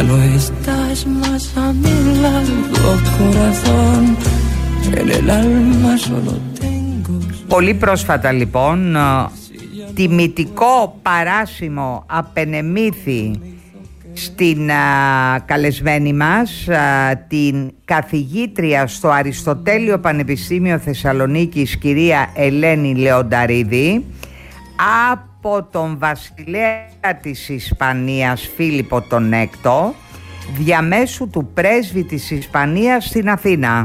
Ya lo estás más a mi lado, corazón. En el alma solo tengo. Πολύ πρόσφατα λοιπόν τιμητικό παράσημο απενεμήθη στην καλεσμένη μας, την καθηγήτρια στο Αριστοτέλειο Πανεπιστήμιο Θεσσαλονίκης, κυρία Ελένη Λεονταρίδη, από τον βασιλέα της Ισπανίας Φίλιππο τον Έκτο, διαμέσου του πρέσβη της Ισπανίας στην Αθήνα.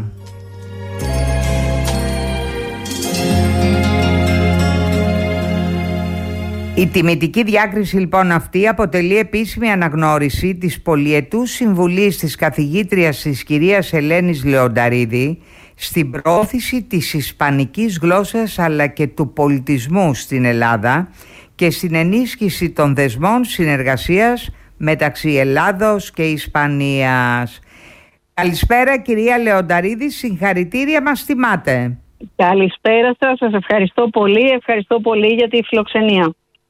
Η τιμητική διάκριση λοιπόν αυτή αποτελεί επίσημη αναγνώριση της πολυετούς συμβουλής της καθηγήτριας της κυρίας Ελένης Λεονταρίδη στην προώθηση της ισπανικής γλώσσας αλλά και του πολιτισμού στην Ελλάδα και στην ενίσχυση των δεσμών συνεργασίας μεταξύ Ελλάδος και Ισπανίας. Καλησπέρα κυρία Λεονταρίδη, συγχαρητήρια, μας τιμάτε. Καλησπέρα σας ευχαριστώ πολύ για τη φιλοξενία.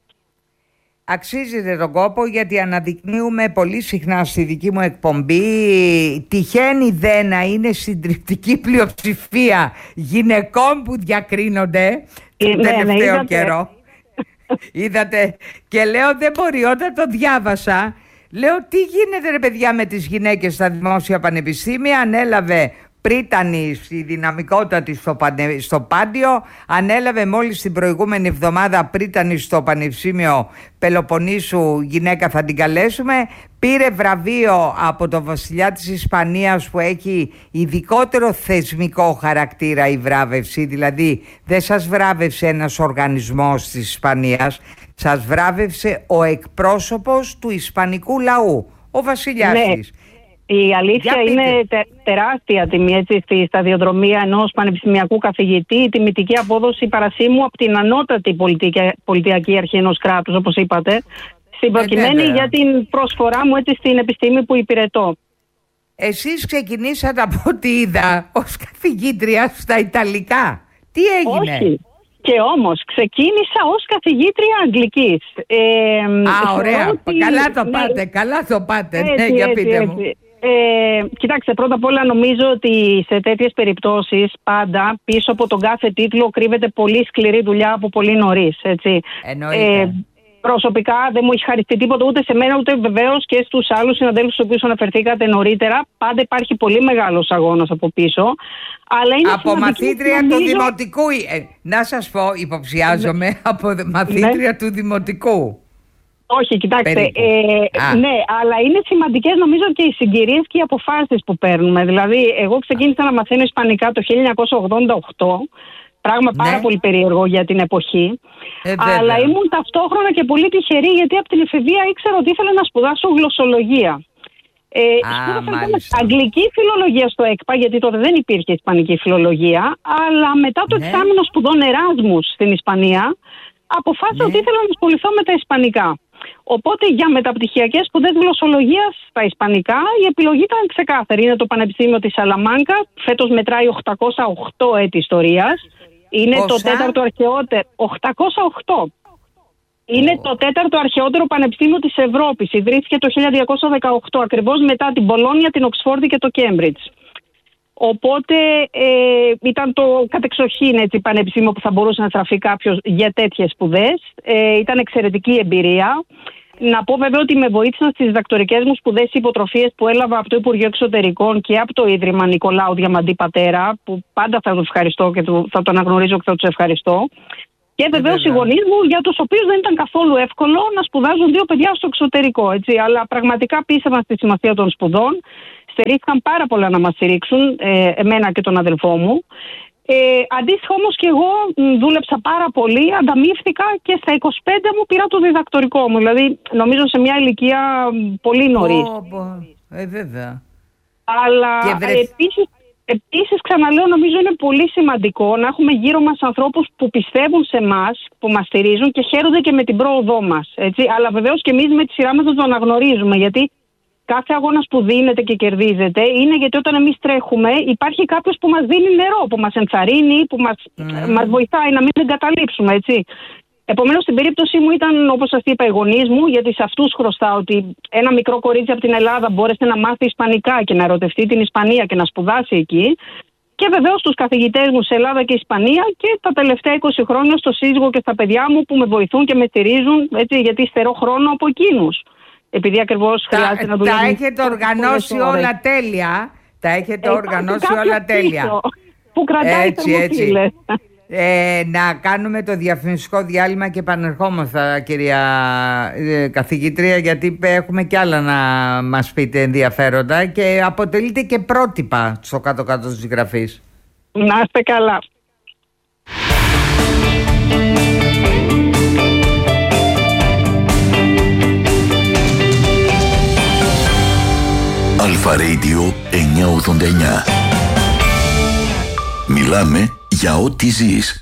Αξίζεται τον κόπο, γιατί αναδεικνύουμε πολύ συχνά στη δική μου εκπομπή, τυχαίνει δε να είναι συντριπτική πλειοψηφία γυναικών που διακρίνονται τον τελευταίο καιρό. Είδατε, και λέω δεν μπορεί, όταν το διάβασα λέω τι γίνεται ρε παιδιά με τις γυναίκες στα δημόσια πανεπιστήμια. Ανέλαβε πρίτανη στη δυναμικότητα της στο Πάντιο, ανέλαβε μόλις την προηγούμενη εβδομάδα πρίτανη στο Πανεπιστήμιο Πελοποννήσου, γυναίκα θα την καλέσουμε, πήρε βραβείο από τον βασιλιά της Ισπανίας που έχει ειδικότερο θεσμικό χαρακτήρα η βράβευση, δηλαδή δεν σας βράβευσε ένας οργανισμός της Ισπανίας, σας βράβευσε ο εκπρόσωπος του ισπανικού λαού, ο βασιλιάς της. Η αλήθεια είναι τεράστια τιμή, έτσι, στη σταδιοδρομία ενός πανεπιστημιακού καθηγητή, η τιμητική απόδοση παρασύμου από την ανώτατη πολιτιακή αρχή ενός κράτους, όπως είπατε, στην προκειμένη για την προσφορά μου, έτσι, στην επιστήμη που υπηρετώ. Εσείς ξεκινήσατε από ό,τι είδα ως καθηγήτρια στα Ιταλικά. Τι έγινε? Όχι. Και όμως ξεκίνησα ως καθηγήτρια Αγγλικής. Ωραία. Καλά το πάτε. Ναι, για πείτε μου. Κοιτάξτε, πρώτα απ' όλα νομίζω ότι σε τέτοιες περιπτώσεις πάντα πίσω από τον κάθε τίτλο κρύβεται πολύ σκληρή δουλειά από πολύ νωρίς, έτσι. Προσωπικά δεν μου έχει χαριστεί τίποτα ούτε σε μένα ούτε βεβαίως και στους άλλους συναδέλφους στους οποίους αναφερθήκατε νωρίτερα. Πάντα υπάρχει πολύ μεγάλος αγώνας από πίσω. Αλλά είναι από μαθήτρια του Δημοτικού. Να σας πω, υποψιάζομαι από μαθήτρια του Δημοτικού. Όχι, κοιτάξτε, ναι, αλλά είναι σημαντικές νομίζω και οι συγκυρίες και οι αποφάσεις που παίρνουμε. Δηλαδή, εγώ ξεκίνησα να μαθαίνω Ισπανικά το 1988, πράγμα πάρα πολύ περίεργο για την εποχή, αλλά ήμουν ταυτόχρονα και πολύ τυχερή, γιατί από την εφηβεία ήξερα ότι ήθελα να σπουδάσω γλωσσολογία. Σπούδασα αγγλική φιλολογία στο ΕΚΠΑ, γιατί τότε δεν υπήρχε ισπανική φιλολογία, αλλά μετά το εξάμηνο σπουδών Εράσμους στην Ισπανία, αποφάσισα ότι ήθελα να ασχοληθώ με τα ισπανικά. Οπότε για μεταπτυχιακές σπουδές γλωσσολογίας στα ισπανικά η επιλογή ήταν ξεκάθαρη. Είναι το Πανεπιστήμιο της Σαλαμάνκα, φέτος μετράει 808 έτη ιστορίας. Είναι το τέταρτο αρχαιότερο. 808. Είναι το τέταρτο αρχαιότερο πανεπιστήμιο της Ευρώπης. Ιδρύθηκε το 1218, ακριβώς μετά την Μπολόνια, την Οξφόρδη και το Κέμπριτζ. Οπότε ήταν το κατεξοχήν, έτσι, πανεπιστήμιο που θα μπορούσε να στραφεί κάποιος για τέτοιες σπουδές. Ήταν εξαιρετική εμπειρία. Να πω βέβαια ότι με βοήθησαν στις διδακτορικές μου σπουδές υποτροφίες που έλαβα από το Υπουργείο Εξωτερικών και από το Ίδρυμα Νικολάου Διαμαντή Πατέρα, που πάντα θα τους ευχαριστώ και θα το αναγνωρίζω και θα τους ευχαριστώ. Και βεβαίως οι γονείς μου, για τους οποίους δεν ήταν καθόλου εύκολο να σπουδάζουν δύο παιδιά στο εξωτερικό, έτσι. Αλλά πραγματικά πίστευαν στη σημασία των σπουδών. Στερήθηκαν πάρα πολλά να μας στηρίξουν, εμένα και τον αδελφό μου. Αντίστοιχα όμως και εγώ δούλεψα πάρα πολύ, ανταμείφθηκα και στα 25 μου πήρα το διδακτορικό μου. Δηλαδή νομίζω σε μια ηλικία πολύ νωρίς. Βέβαια. Αλλά επίσης ξαναλέω, νομίζω είναι πολύ σημαντικό να έχουμε γύρω μας ανθρώπους που πιστεύουν σε εμάς, που μας στηρίζουν και χαίρονται και με την πρόοδό μας. Έτσι. Αλλά βεβαίως και εμείς με τη σειρά μας το αναγνωρίζουμε, γιατί κάθε αγώνας που δίνεται και κερδίζεται είναι γιατί όταν εμείς τρέχουμε υπάρχει κάποιος που μας δίνει νερό, που μας ενθαρρύνει, που μας βοηθάει να μην εγκαταλείψουμε, έτσι. Επομένως, στην περίπτωσή μου ήταν, όπως σας είπα, οι γονείς μου, γιατί σε αυτούς χρωστάω ότι ένα μικρό κορίτσι από την Ελλάδα μπόρεσε να μάθει Ισπανικά και να ερωτευτεί την Ισπανία και να σπουδάσει εκεί. Και βεβαίως τους καθηγητές μου σε Ελλάδα και Ισπανία και τα τελευταία 20 χρόνια στο σύζυγο και στα παιδιά μου που με βοηθούν και με στηρίζουν, έτσι, γιατί στερώ χρόνο από εκείνους. Επειδή ακριβώς χρειάζεται να δουλεύουν. Τα έχετε οργανώσει όλα τέλεια. Τα έχετε οργανώσει όλα τέλεια. Που κρατάει θερμοφύλες. Να κάνουμε το διαφημιστικό διάλειμμα και επανερχόμαστε, κυρία καθηγήτρια, γιατί έχουμε κι άλλα να μας πείτε ενδιαφέροντα και αποτελείται και πρότυπα στο κάτω-κάτω της γραφής. Να είστε καλά. Αλφα Radio 989. Μιλάμε για ό,τι ζεις.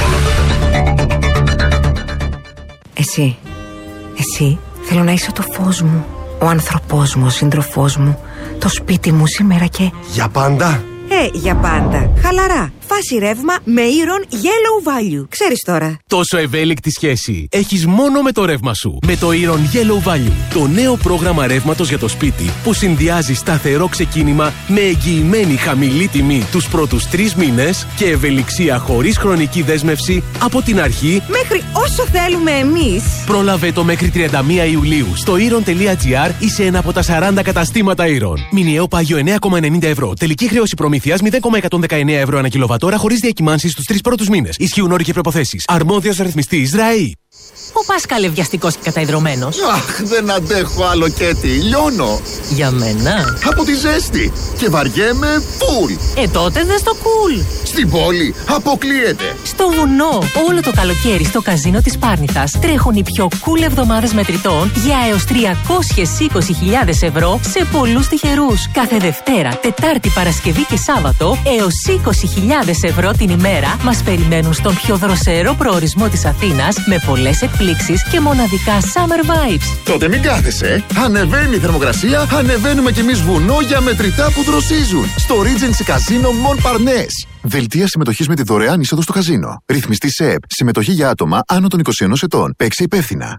Εσύ θέλω να είσαι το φως μου, ο άνθρωπός μου, ο σύντροφός μου, το σπίτι μου σήμερα και... Για πάντα. Για πάντα. Χαλαρά. Φάση ρεύμα με Iron Yellow Value. Ξέρεις τώρα. Τόσο ευέλικτη σχέση έχεις μόνο με το ρεύμα σου. Με το Iron Yellow Value. Το νέο πρόγραμμα ρεύματος για το σπίτι που συνδυάζει σταθερό ξεκίνημα με εγγυημένη χαμηλή τιμή τους πρώτους 3 μήνες και ευελιξία χωρίς χρονική δέσμευση από την αρχή μέχρι όσο θέλουμε εμείς. Πρόλαβε το μέχρι 31 Ιουλίου στο iron.gr ή σε ένα από τα 40 καταστήματα Iron. Μηνιαίο πάγιο 9,90 ευρώ. Τελική χρέωση προμήθειας 0,119 ευρώ ανά κιλοβατόρα χωρίς διακυμάνσεις στους 3 πρώτους μήνες. Ισχύουν όροι και προϋποθέσεις. Αρμόδιος ρυθμιστής ΡΑΗ. Ο Πάσκαλ βιαστικός και καταϊδρωμένος. Αχ, δεν αντέχω άλλο Κέτι. Λιώνω. Για μένα. Από τη ζέστη. Και βαριέμαι φουλ. Τότε δες το κουλ. Στην πόλη αποκλείεται. Στο βουνό. Όλο το καλοκαίρι στο καζίνο της Πάρνηθας τρέχουν οι πιο cool εβδομάδες μετρητών για έως 320.000 ευρώ σε πολλούς τυχερούς. Κάθε Δευτέρα, Τετάρτη, Παρασκευή και Σάββατο έως 20.000 ευρώ την ημέρα μας περιμένουν στον πιο δροσερό προορισμό της Αθήνας με πολλές εκπλήξεις και μοναδικά summer vibes. Τότε μην κάθεσαι. Ανεβαίνει η θερμοκρασία, ανεβαίνουμε κι εμείς βουνό για μετρητά που δροσίζουν. Στο Regency Casino Montparnasse. Δελτία συμμετοχής με τη δωρεάν είσοδο στο καζίνο. Ρυθμιστή ΣΕΠ. Συμμετοχή για άτομα άνω των 21 ετών. Παίξε υπεύθυνα.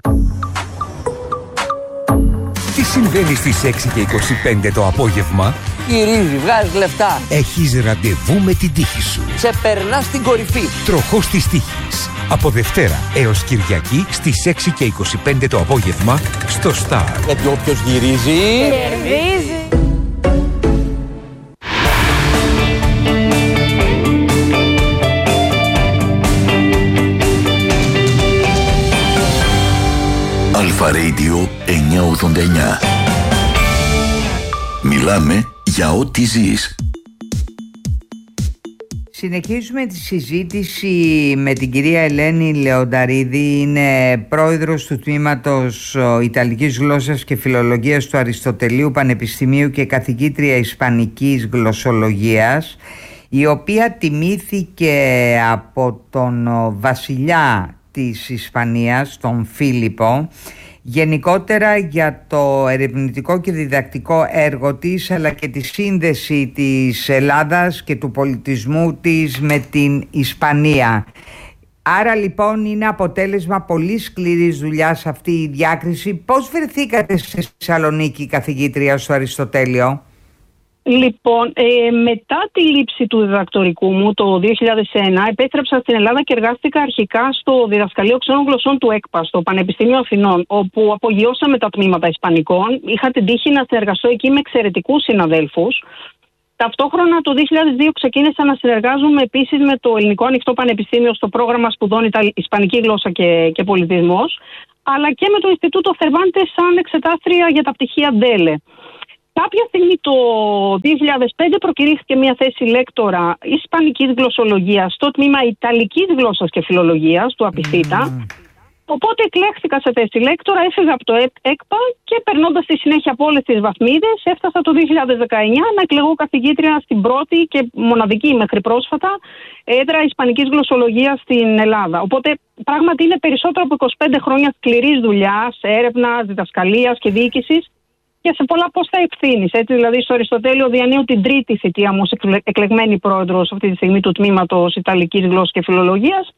Τι συμβαίνει στις 6 και 25 το απόγευμα? Γυρίζει, βγάζει λεφτά. Έχεις ραντεβού με την τύχη σου. Σε περνά στην κορυφή. Τροχός της τύχης. Από Δευτέρα έως Κυριακή στις 6 και 25 το απόγευμα στο Star. Γιατί όποιος γυρίζει... κερδίζει. Αλφα Radio 989. Μιλάμε για ό,τι ζεις. Συνεχίζουμε τη συζήτηση με την κυρία Ελένη Λεονταρίδη. Είναι πρόεδρος του τμήματος Ιταλικής Γλώσσας και Φιλολογίας του Αριστοτελείου Πανεπιστημίου και καθηγήτρια Ισπανικής Γλωσσολογίας, η οποία τιμήθηκε από τον βασιλιά της Ισπανίας, τον Φίλιππο, γενικότερα για το ερευνητικό και διδακτικό έργο της, αλλά και τη σύνδεση της Ελλάδας και του πολιτισμού της με την Ισπανία. Άρα λοιπόν είναι αποτέλεσμα πολύ σκληρής δουλειάς αυτή η διάκριση. Πώς βρεθήκατε στη Θεσσαλονίκη, καθηγήτρια, στο Αριστοτέλειο? Λοιπόν, μετά τη λήψη του διδακτορικού μου το 2001 επέστρεψα στην Ελλάδα και εργάστηκα αρχικά στο Διδασκαλείο Ξένων Γλωσσών του ΕΚΠΑ, στο Πανεπιστήμιο Αθηνών, όπου απογειώσαμε τα τμήματα Ισπανικών. Είχα την τύχη να συνεργαστώ εκεί με εξαιρετικούς συναδέλφους. Ταυτόχρονα το 2002 ξεκίνησα να συνεργάζομαι επίσης με το Ελληνικό Ανοιχτό Πανεπιστήμιο στο πρόγραμμα σπουδών Ισπανική Γλώσσα και Πολιτισμός, αλλά και με το Ινστιτούτο Cervantes σαν εξετάστρια για τα πτυχία Ντέλε. Κάποια στιγμή το 2005 προκηρύχθηκε μια θέση λέκτορα Ισπανικής Γλωσσολογίας στο τμήμα Ιταλικής Γλώσσας και Φιλολογίας του ΑΠΙΘΙΤΑ. Οπότε εκλέχθηκα σε θέση λέκτορα, έφυγα από το ΕΚΠΑ και περνώντας στη συνέχεια από όλες τις βαθμίδες, έφτασα το 2019 να εκλεγώ καθηγήτρια στην πρώτη και μοναδική μέχρι πρόσφατα έδρα Ισπανικής Γλωσσολογίας στην Ελλάδα. Οπότε πράγματι είναι περισσότερο από 25 χρόνια σκληρής δουλειάς, έρευνας, διδασκαλίας και διοίκησης. Και σε πολλά πόστα ευθύνης. Έτσι, δηλαδή, στο Αριστοτέλειο διανύω την τρίτη θητεία μου ως εκλεγμένη πρόεδρος αυτή τη στιγμή του τμήματος Ιταλικής Γλώσσας και Φιλολογίας.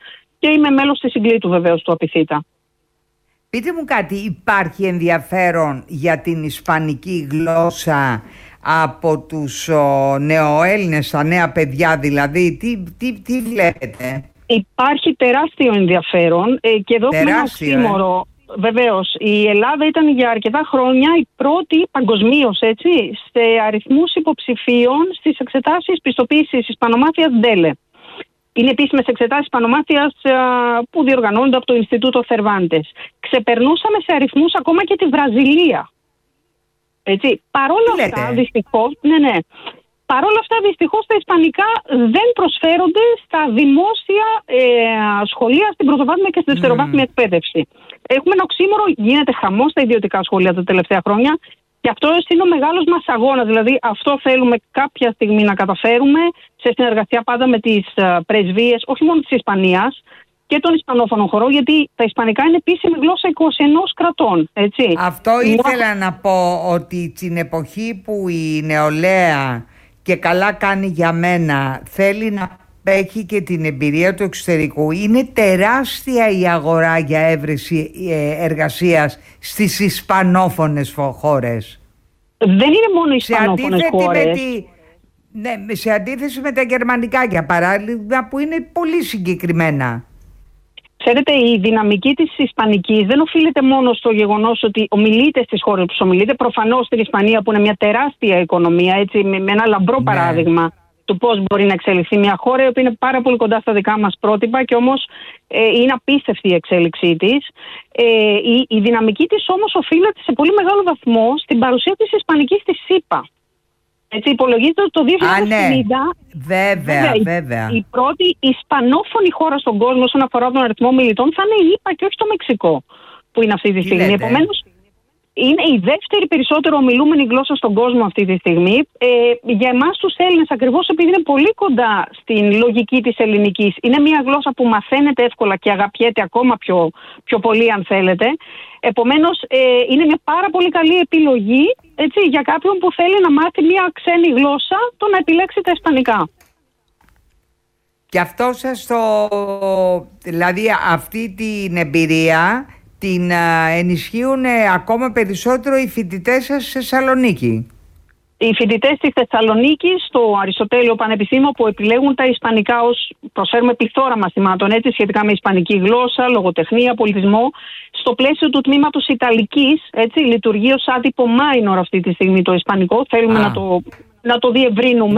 και είμαι μέλος της συγκλήτου βεβαίως του Απιθύτα. Πείτε μου κάτι, υπάρχει ενδιαφέρον για την ισπανική γλώσσα από τους νεοέλληνες, τα νέα παιδιά δηλαδή, τι βλέπετε? Υπάρχει τεράστιο ενδιαφέρον και εδώ έχουμε ένα οξύμορο. Βεβαίως, η Ελλάδα ήταν για αρκετά χρόνια η πρώτη παγκοσμίως, έτσι, σε αριθμούς υποψηφίων στις εξετάσεις πιστοποίησης Ισπανομάθειας Ντέλε. Είναι επίσημες εξετάσεις Ισπανομάθειας που διοργανώνονται από το Ινστιτούτο Θερβάντες. Ξεπερνούσαμε σε αριθμούς ακόμα και τη Βραζιλία. Έτσι. Παρόλα αυτά, δυστυχώς, παρόλα αυτά, δυστυχώς, τα ισπανικά δεν προσφέρονται στα δημόσια σχολεία, στην πρωτοβάθμια και στη δευτεροβάθμια εκπαίδευση. Έχουμε ένα οξύμορο, γίνεται χαμός στα ιδιωτικά σχολεία τα τελευταία χρόνια και αυτό είναι ο μεγάλος μας αγώνας. Δηλαδή, αυτό θέλουμε κάποια στιγμή να καταφέρουμε σε συνεργασία πάντα με τις πρεσβείες, όχι μόνο της Ισπανίας και των ισπανόφωνων χωρών, γιατί τα ισπανικά είναι επίσημη γλώσσα 21 κρατών. Έτσι. Αυτό ήθελα να πω, ότι την εποχή που η νεολαία, και καλά κάνει για μένα, θέλει να έχει και την εμπειρία του εξωτερικού, είναι τεράστια η αγορά για έβρεση εργασίας στις ισπανόφωνες χώρες. Δεν είναι μόνο οι ισπανόφωνες χώρες. Σε αντίθεση με τα γερμανικά, για παράδειγμα, που είναι πολύ συγκεκριμένα. Ξέρετε, η δυναμική της Ισπανικής δεν οφείλεται μόνο στο γεγονός ότι ομιλείται στις χώρες που ομιλείται. Προφανώς στην Ισπανία, που είναι μια τεράστια οικονομία, έτσι, με ένα λαμπρό παράδειγμα του πώς μπορεί να εξελιχθεί μια χώρα, η οποία είναι πάρα πολύ κοντά στα δικά μας πρότυπα και όμως είναι απίστευτη η εξέλιξή της. Η δυναμική της όμως οφείλεται σε πολύ μεγάλο βαθμό στην παρουσία της Ισπανικής στη ΣΥΠΑ. Έτσι, υπολογίζεται ότι το 2050 βέβαια. η πρώτη ισπανόφωνη χώρα στον κόσμο όσον αφορά τον αριθμό μιλητών θα είναι η ΗΠΑ και όχι το Μεξικό, που είναι αυτή τη στιγμή. Επομένως, είναι η δεύτερη περισσότερο ομιλούμενη γλώσσα στον κόσμο αυτή τη στιγμή. Για εμάς τους Έλληνες, ακριβώς επειδή είναι πολύ κοντά στην λογική της ελληνικής, είναι μια γλώσσα που μαθαίνεται εύκολα και αγαπιέται ακόμα πιο πολύ, αν θέλετε. Επομένως, είναι μια πάρα πολύ καλή επιλογή, έτσι, για κάποιον που θέλει να μάθει μια ξένη γλώσσα, το να επιλέξει τα ισπανικά. Και αυτό δηλαδή αυτή την εμπειρία την ενισχύουν ακόμα περισσότερο οι φοιτητές σας στη Θεσσαλονίκη? Οι φοιτητές της Θεσσαλονίκης, στο Αριστοτέλειο Πανεπιστήμιο, που επιλέγουν τα ισπανικά, προσφέρουμε πληθώρα μαθημάτων, έτσι, σχετικά με ισπανική γλώσσα, λογοτεχνία, πολιτισμό, στο πλαίσιο του τμήματος Ιταλικής, έτσι, λειτουργεί ως άτυπο minor αυτή τη στιγμή το ισπανικό. Θέλουμε να το διευρύνουμε.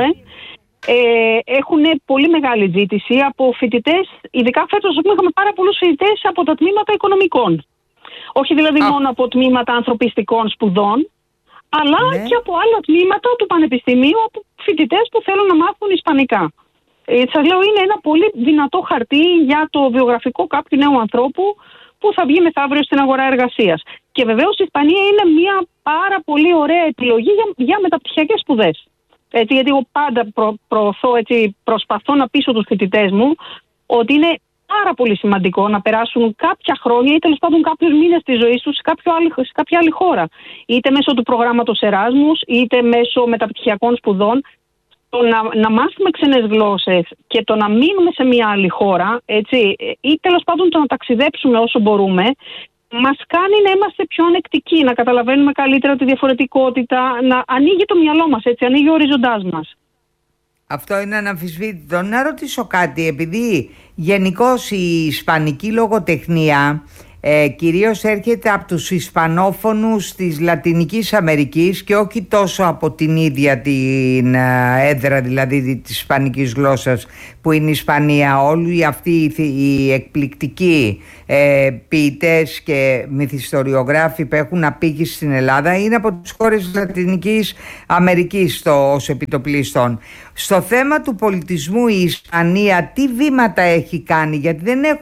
Έχουν πολύ μεγάλη ζήτηση από φοιτητές, ειδικά φέτος είχαμε πάρα πολλούς φοιτητές από τα τμήματα οικονομικών. Όχι δηλαδή μόνο από τμήματα ανθρωπιστικών σπουδών, αλλά και από άλλα τμήματα του Πανεπιστημίου, από φοιτητές που θέλουν να μάθουν ισπανικά. Σας λέω, είναι ένα πολύ δυνατό χαρτί για το βιογραφικό κάποιου νέου ανθρώπου που θα βγει μεθαύριο στην αγορά εργασίας. Και βεβαίως η Ισπανία είναι μια πάρα πολύ ωραία επιλογή για μεταπτυχιακές σπουδές. Έτσι, γιατί εγώ πάντα προσπαθώ να πείσω τους φοιτητές μου ότι είναι πάρα πολύ σημαντικό να περάσουν κάποια χρόνια ή τέλος πάντων κάποιους μήνες της ζωής τους σε κάποια άλλη χώρα. Είτε μέσω του προγράμματος Εράσμους, είτε μέσω μεταπτυχιακών σπουδών. Το να μάθουμε ξένες γλώσσες και το να μείνουμε σε μια άλλη χώρα, έτσι, ή τέλος πάντων το να ταξιδέψουμε όσο μπορούμε, μας κάνει να είμαστε πιο ανεκτικοί, να καταλαβαίνουμε καλύτερα τη διαφορετικότητα, να ανοίγει το μυαλό μας, έτσι, ανοίγει ο οριζοντάς μας. Αυτό είναι αναμφισβήτητο. Να ρωτήσω κάτι, επειδή γενικώς η ισπανική λογοτεχνία κυρίως έρχεται από τους Ισπανόφωνους της Λατινικής Αμερικής και όχι τόσο από την ίδια την έδρα, δηλαδή της ισπανικής γλώσσας που είναι η Ισπανία. Όλοι αυτοί οι εκπληκτικοί ποιητές και μυθιστοριογράφοι που έχουν απήγηση στην Ελλάδα είναι από τις χώρες της Λατινικής Αμερικής ως επιτοπλίστων. Στο θέμα του πολιτισμού η Ισπανία τι βήματα έχει κάνει, γιατί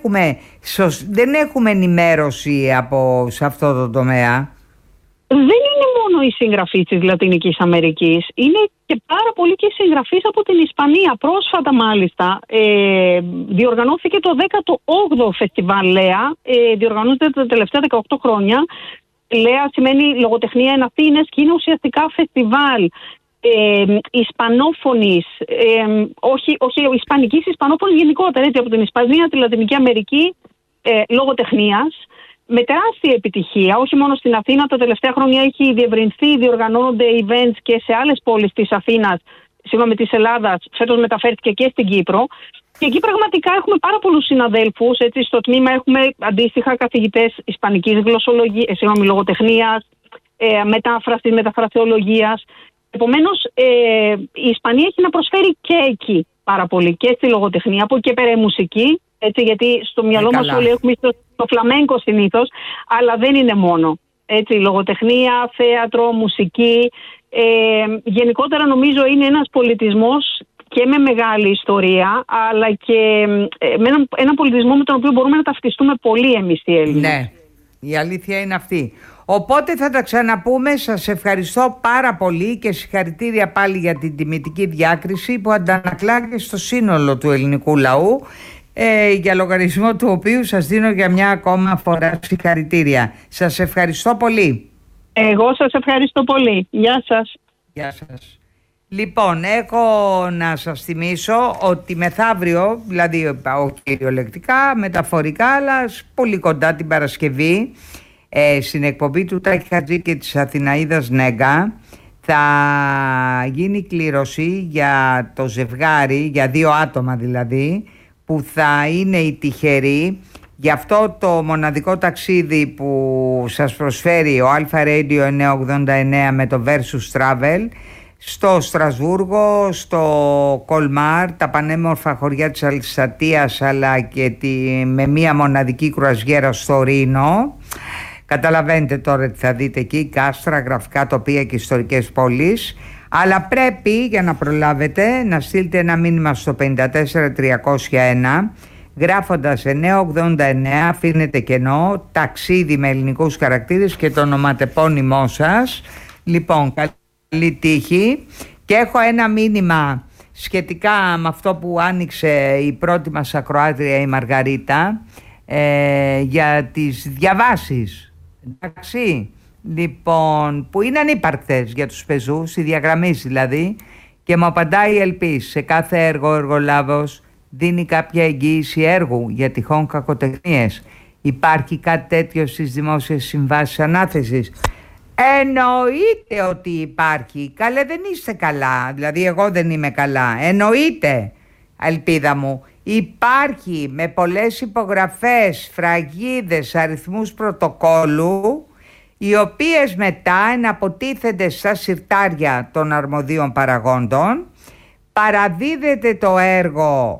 δεν έχουμε ενημέρωση σε αυτό το τομέα? Δεν είναι μόνο οι συγγραφείς της Λατινικής Αμερικής, είναι και πάρα πολλοί και οι συγγραφείς από την Ισπανία. Πρόσφατα μάλιστα διοργανώθηκε το 18ο φεστιβάλ ΛΕΑ, διοργανώνεται τα τελευταία 18 χρόνια. ΛΕΑ σημαίνει Λογοτεχνία εν Αθήνες και είναι ουσιαστικά φεστιβάλ ισπανόφωνης, όχι ισπανικής, ισπανόφωνης γενικότερα, έτσι, από την Ισπανία, τη Λατινική Αμερική, λογοτεχνίας, με τεράστια επιτυχία, όχι μόνο στην Αθήνα. Τα τελευταία χρόνια έχει διευρυνθεί, διοργανώνονται events και σε άλλες πόλεις της Αθήνας, της Ελλάδας, φέτος μεταφέρθηκε και στην Κύπρο. Και εκεί πραγματικά έχουμε πάρα πολλούς συναδέλφους. Έτσι, στο τμήμα έχουμε αντίστοιχα καθηγητές ισπανικής λογοτεχνίας, μεταφρασιολογίας. Επομένως, η Ισπανία έχει να προσφέρει και εκεί πάρα πολύ, και στη λογοτεχνία, από εκεί πέρα η μουσική. Έτσι, γιατί στο μυαλό μας όλοι έχουμε το φλαμέγκο συνήθως, αλλά δεν είναι μόνο. Έτσι, λογοτεχνία, θέατρο, μουσική. Γενικότερα νομίζω είναι ένας πολιτισμός και με μεγάλη ιστορία, αλλά και με ένα πολιτισμό με τον οποίο μπορούμε να ταυτιστούμε πολύ εμείς οι Έλληνες. Ναι, η αλήθεια είναι αυτή. Οπότε θα τα ξαναπούμε. Σας ευχαριστώ πάρα πολύ και συγχαρητήρια πάλι για την τιμητική διάκριση που αντανακλά και στο σύνολο του ελληνικού λαού, για λογαριασμό του οποίου σας δίνω για μια ακόμα φορά συγχαρητήρια. Σας ευχαριστώ πολύ. Εγώ σας ευχαριστώ πολύ. Γεια σας. Γεια σας. Λοιπόν, έχω να σας θυμίσω ότι μεθαύριο, δηλαδή κυριολεκτικά, μεταφορικά, αλλά πολύ κοντά την Παρασκευή, στην εκπομπή του Τάκη Χατζή και της Αθηναίδας Νέγκα, θα γίνει κλήρωση για το ζευγάρι, για 2 άτομα δηλαδή, που θα είναι οι τυχεροί για αυτό το μοναδικό ταξίδι που σας προσφέρει ο Αλφα Radio 989 με το Versus Travel στο Στρασβούργο, στο Κολμάρ, τα πανέμορφα χωριά της Αλσατίας, αλλά και με μία μοναδική κρουαζιέρα στο Ρήνο. Καταλαβαίνετε τώρα τι θα δείτε εκεί, κάστρα, γραφικά τοπία και ιστορικές πόλεις. Αλλά πρέπει, για να προλάβετε, να στείλετε ένα μήνυμα στο 54301 γράφοντας 989, αφήνετε κενό, ταξίδι με ελληνικούς χαρακτήρες και το ονοματεπώνυμό σας. Λοιπόν, καλή τύχη. Και έχω ένα μήνυμα σχετικά με αυτό που άνοιξε η πρώτη μας ακροάτρια, η Μαργαρίτα, για τις διαβάσεις. Εντάξει, λοιπόν, που είναι ανύπαρκτες για τους πεζούς, οι διαγραμμές δηλαδή, και μου απαντάει η Ελπής: σε κάθε έργο ο εργολάβος δίνει κάποια εγγύηση έργου για τυχόν κακοτεχνίες. Υπάρχει κάτι τέτοιο στις δημόσιες συμβάσεις ανάθεσης? Εννοείται ότι υπάρχει. Καλέ, δεν είστε καλά. Δηλαδή εγώ δεν είμαι καλά. Εννοείται, Ελπίδα μου. Υπάρχει με πολλές υπογραφές, φραγίδες, αριθμούς πρωτοκόλλου, οι οποίες μετά εναποτίθενται στα συρτάρια των αρμοδίων παραγόντων. Παραδίδεται το έργο,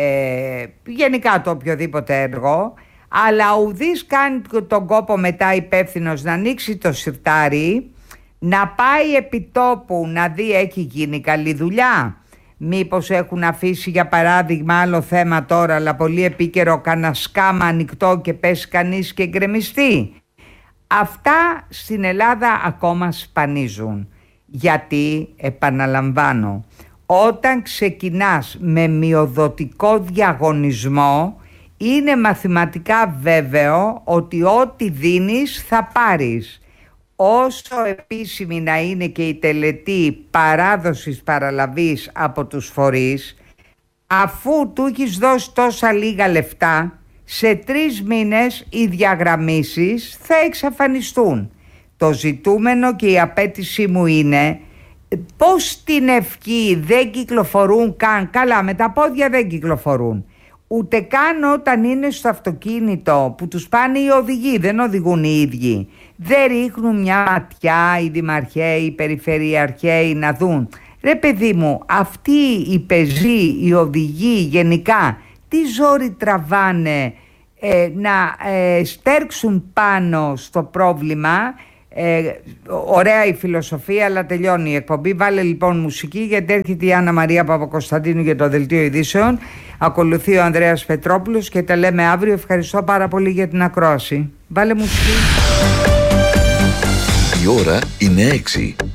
γενικά το οποιοδήποτε έργο, αλλά ουδής κάνει τον κόπο μετά υπεύθυνος να ανοίξει το συρτάρι, να πάει επί τόπου να δει έχει γίνει καλή δουλειά, μήπως έχουν αφήσει, για παράδειγμα, άλλο θέμα τώρα αλλά πολύ επίκαιρο, κανένα σκάμα ανοιχτό και πέσει κανείς και γκρεμιστεί. Αυτά στην Ελλάδα ακόμα σπανίζουν. Γιατί, επαναλαμβάνω, όταν ξεκινάς με μειοδοτικό διαγωνισμό, είναι μαθηματικά βέβαιο ότι ό,τι δίνεις θα πάρεις. Όσο επίσημη να είναι και η τελετή παράδοσης παραλαβής από τους φορείς, αφού του έχεις δώσει τόσα λίγα λεφτά, σε 3 μήνες οι διαγραμμίσεις θα εξαφανιστούν. Το ζητούμενο και η απέτησή μου είναι πως στην ευχή δεν κυκλοφορούν καν, καλά με τα πόδια δεν κυκλοφορούν, ούτε καν όταν είναι στο αυτοκίνητο που τους πάνε οι οδηγοί, δεν οδηγούν οι ίδιοι. Δεν ρίχνουν μια ματιά οι δημαρχαίοι, οι περιφερειαρχαίοι να δουν. Ρε παιδί μου, αυτοί οι πεζοί, οι οδηγοί γενικά, τι ζόρι τραβάνε να στέρξουν πάνω στο πρόβλημα. Ωραία η φιλοσοφία, αλλά τελειώνει η εκπομπή. Βάλε λοιπόν μουσική, γιατί έρχεται η Άννα Μαρία Παπακοσταντίνου για το Δελτίο Ειδήσεων. Ακολουθεί ο Ανδρέας Πετρόπουλος και τα λέμε αύριο. Ευχαριστώ πάρα πολύ για την ακρόαση. Βάλε μουσική. Η ώρα είναι 6.